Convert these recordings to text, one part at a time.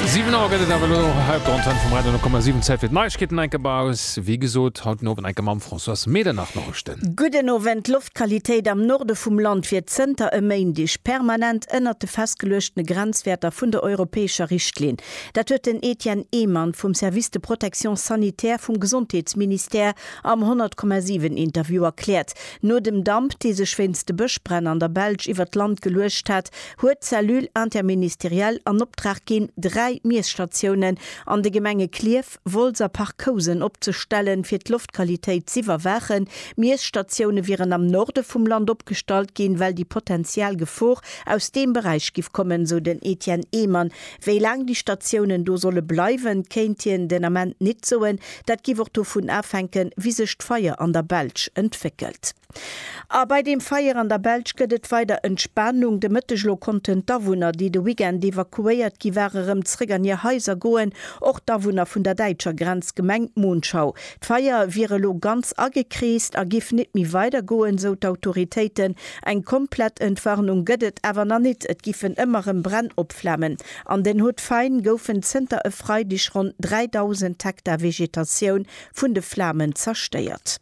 7 vom Radio 0,7 Zeit wird Neuigkeiten eingebaut. Wie gesagt, heute noch ein Mann François Medernach noch stehen. Gute Novent Luftqualität am Norden vom Land wird Center Maindisch permanent änderte festgelöschte Grenzwerte von der europäischen Richtlinie. Das wird den Etienne Ehmann vom Service de Protection Sanitaire vom Gesundheitsminister am 100,7 Interview erklärt. Nur dem Dampf, diese schwänste Buschbrenner an der Belge über das Land gelöscht hat, hat Cellule interministeriell an Auftrag gehen 3 Miesstationen an de Gemenge Klief, Wolser Parkosen opzustellen fir d' Luftqualität zu überwachen. Miesstationen wären am Norden vom Land abgestaltet gehen, weil die Potenzialgefahr aus dem Bereich gif kommen, so den Etienne Ehmann. Wie lang die Stationen do solle bleiben, kennt ihr den Amment nicht so, dat giwer davon abhängen, wie sich die Feier an der Belge entwickelt. Aber bei dem Feier an der Belge gëtt weiter Entspannung. De Mëttechlo konnten d'Awohner, die de Weekend evakuiert giwerem zurück an ihr Häuser goen, och d'Awohner vun der deitscher Grenz gemengt Mondschau. D'Feier wäre lo ganz agekriest, gif net mi weiter goen, so d'Autoritäten. Eng komplett Entwarnung gëtt awer na net, et gifen immerem Brenn opflammen. An den Hotfein goufen Zter e Freidich rund 3000 Hektar Vegetation vun de Flammen zersteiert.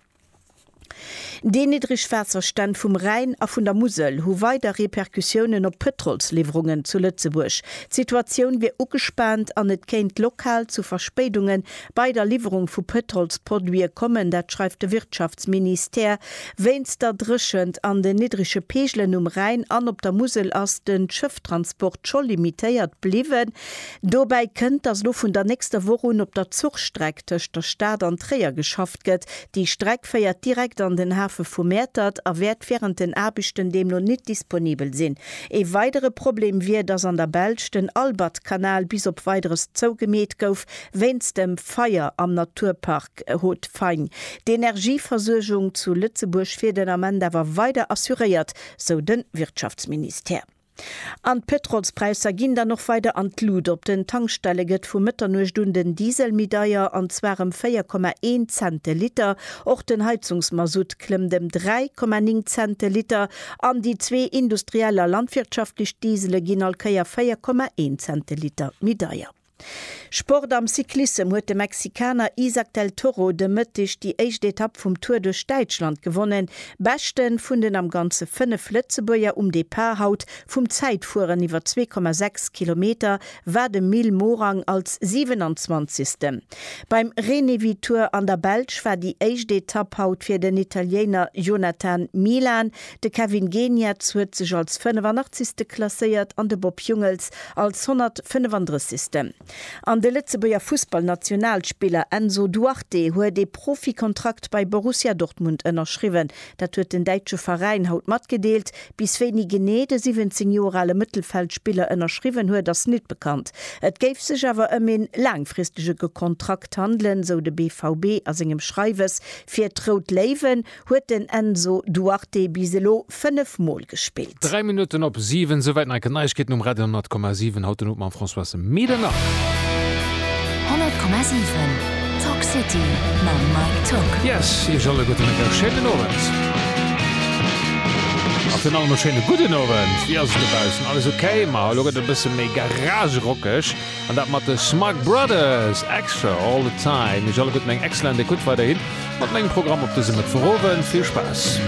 Den Niedrigwasserstand vom Rhein a vun der Mosel hu weiter Reperkussionen op Petrolslieferungen zu Lützeburg. Die Situation wie ugespannt an et kennt lokal zu Verspätungen bei der Lieferung vu Petrolsprodukte kommen, dat schreibt der Wirtschaftsminister. Wenn's da drischend an den niedrigsche Pegelen Rhein an op der Mosel as den Schifftransport schon limitiert blieben. Dabei könnt das lo vun der nächste Woche op der Zugstrecke der Stadt an Träger geschafft gëtt. Die Strecke feiert direkt an den Hafen vermehrtet, erwehrt während den Abischten dem noch nicht disponibel sind. Ein weiteres Problem wird, dass an der Belge den Albert-Kanal bis auf weiteres zugemäht gouf, wenn's dem Feier am Naturpark hot fein. Die Energieversorgung zu Lützeburg wird den Amende aber weiter assuriert, so den Wirtschaftsminister. An Petrolspreiser ginn da noch weiter an Lud op den Tankstelle gëtt vu Mëtternustunden Dieselmedaier an zwarem 4,1 Cent Liter, och den Heizungsmasut klemm dem 3,9 Cent Liter, an die 2 industrieller landwirtschaftlich Diesele ginn alkeier 4,1 Cent Liter Medaier. Sport am Cyklism huet de Mexikaner Isaac del Toro de Mëttich die erste Etappe vom Tour durch Deutschland gewonnen. Besten vun den am ganze 5 Lützeburger Depart haut vum Zeitfuhren iwwer 2,6 Kilometer war de Mil Morang als 27. Beim Renevi-Tour an der Belge war die erste Etappe haut fir den Italiener Jonathan Milan. De Kevin Genietz huet sech als 85. klassiert an de Bob Jungels als 135. An de Lützeburger Fußballnationalspieler Enzo Duarte huet de Profikontrakt bei Borussia Dortmund ënnerschriwen. Dat huet den deitsche Verein haut mat gedeelt, bis wenige de 17 Jahre Mittelfeldspieler ënnerschriwen huet das net bekannt. Et geif sech awer en langfristige Kontrakt handeln, so de BVB as engem Schreiwes fir Trout Leven huet den Enzo Duarte biselo 5 Mal gespielt. 3 Minuten op 7, soweit ein Neuigkeiten Radio 10,7 haut den François Medernach. 100,7 Talk City na Mike Talk. Yes, ihr solle gute schönen Abend. Auf den allem schöne guten Abend. Wie ist es draußen? Alles okay? Mal schaut ein bisschen mehr garage-rockig. Und das mit den Smart Brothers extra all the time. Ihr solle gut exzellente gut weiterhin. Mit meinem Programm auf diesem mit verhoben. Viel Spaß.